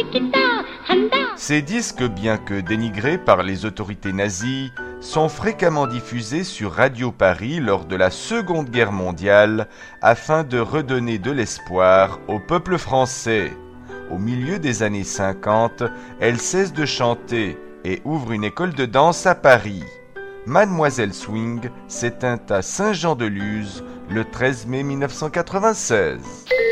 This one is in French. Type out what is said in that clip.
Ces disques, bien que dénigrés par les autorités nazies, sont fréquemment diffusés sur Radio Paris lors de la Seconde Guerre mondiale afin de redonner de l'espoir au peuple français. Au milieu des années 50, elle cesse de chanter et ouvre une école de danse à Paris. Mademoiselle Swing s'éteint à Saint-Jean-de-Luz le 13 mai 1996.